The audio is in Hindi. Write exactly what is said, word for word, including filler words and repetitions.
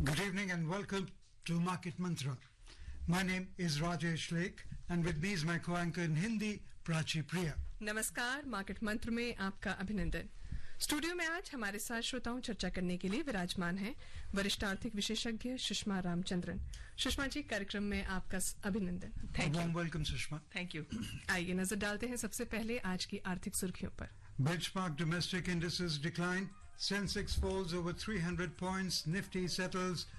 Good evening and welcome to Market Mantra. My name is Rajesh Lake and with me is my co-anchor in Hindi, Prachi Priya. नमस्कार, मार्केट मंत्र में आपका अभिनंदन। स्टूडियो में आज हमारे साथ श्रोताओं चर्चा करने के लिए विराजमान हैं वरिष्ठ आर्थिक विशेषज्ञ सुषमा रामचंद्रन। सुषमा जी, कार्यक्रम में आपका अभिनंदन। Thank you. Welcome Sushma. Thank you. आइए नजर डालते हैं सबसे पहले आज की आर्थिक सुर्खियों पर। Benchmark domestic indices decline. Sensex falls over three hundred points. Nifty settles